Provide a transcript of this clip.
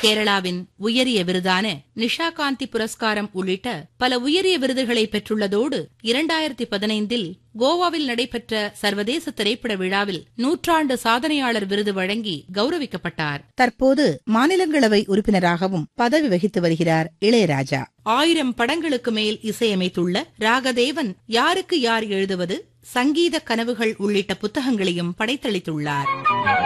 கேரளாவின் உயரிய விருதான நிஷாகாந்தி புரஸ்காரம் உள்ளிட்ட பல உயரிய விருதுகளை பெற்றுள்ளதோடு 2015 கோவாவில் நடைபெற்ற சர்வதேச திரைப்பட விழாவில் 100 சாதனையாளர் விருது வழங்கி கௌரவிக்கப்பட்டார். தற்போது மாநிலங்களவை உறுப்பினராகவும் பதவி வகித்து வருகிறார் இளையராஜா. 1000 படங்களுக்கு மேல் இசையமைத்துள்ள ராகதேவன் யாருக்கு யார் எழுதுவது, சங்கீத கனவுகள் உள்ளிட்ட புத்தகங்களையும் படைத்தளித்துள்ளார்.